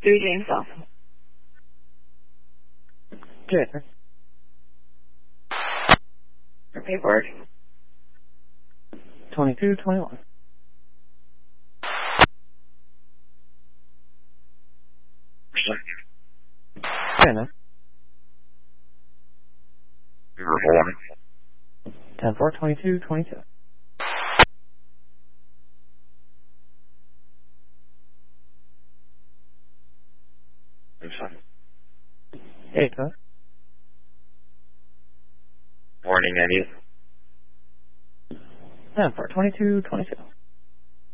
3 James South. Jason. Paperwork. 2221. Shannon. 10-4-22-22. Eight, huh? Morning, Eddie. 10-4-22-22.